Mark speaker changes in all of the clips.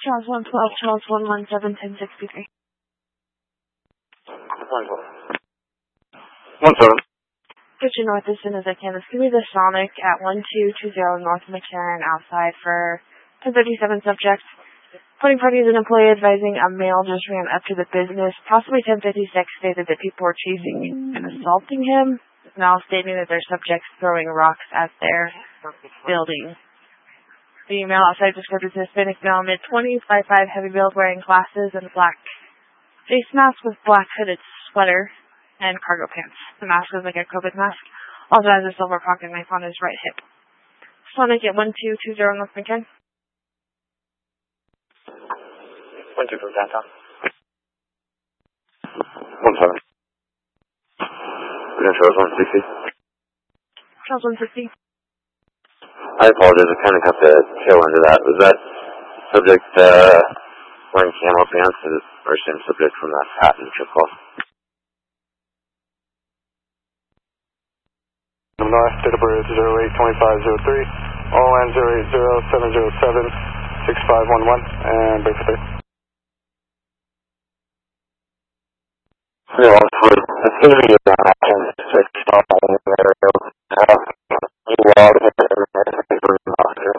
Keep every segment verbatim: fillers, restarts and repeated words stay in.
Speaker 1: Charles one twelve, Charles one one seven, ten sixty-three.
Speaker 2: one twelve. one seven.
Speaker 1: Get you north as soon as I can. This could be the Sonic at one two two zero North McCarran outside for ten fifty-seven subjects. Putting parties and employee advising a male just ran up to the business. Possibly ten fifty-six stated that people were chasing and assaulting him. Now stating that their subjects throwing rocks at their building. The male outside described as Hispanic male, mid twenties, five five, heavy build, wearing glasses and black face mask with black hooded sweater and cargo pants. The mask was like a COVID mask. Also has a silver pocket knife on his right hip. Sonic at one two two zero North McCarran.
Speaker 2: one two from downtown. one seven. We're going to Charles one sixty.
Speaker 1: Charles one sixty.
Speaker 2: I apologize, I kind of got the tail end of that. Was that subject uh, wearing camo pants or same subject from that passenger call?
Speaker 3: North, data bridge zero eight two five zero three, O N zero eight zero seven zero seven six five one one, and break for three.
Speaker 2: Yeah, it's going to be a bad option. It's not in the area. Uh, you log it and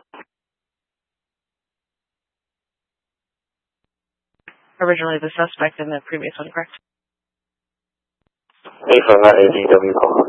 Speaker 1: Originally the suspect in the previous one, correct?
Speaker 2: Hey, from that A D W call.